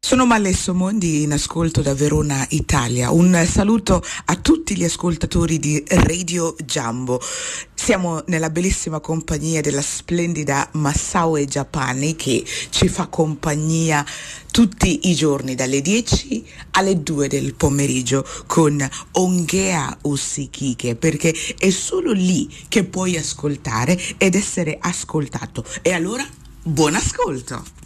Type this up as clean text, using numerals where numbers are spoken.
Sono Mallesso Mondi in ascolto da Verona, Italia. Un saluto a tutti gli ascoltatori di Radio Jumbo. Siamo nella bellissima compagnia della splendida Masaue Japani che ci fa compagnia tutti i giorni dalle 10 alle 2 del pomeriggio con Ongea Usikike, perché è solo lì che puoi ascoltare ed essere ascoltato. E allora, buon ascolto!